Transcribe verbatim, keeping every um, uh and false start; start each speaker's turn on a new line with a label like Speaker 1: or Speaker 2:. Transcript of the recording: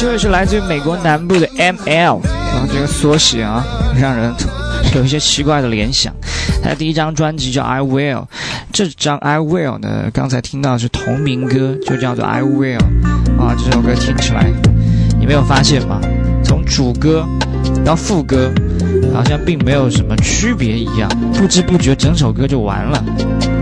Speaker 1: 这位是来自于美国南部的 M L 啊，这个缩写啊，让人有一些奇怪的联想。他的第一张专辑叫 I Will， 这张 I Will 呢，刚才听到的是同名歌，就叫做 I Will 啊。这首歌听起来，你没有发现吗？从主歌到副歌，好像并没有什么区别一样，不知不觉整首歌就完了。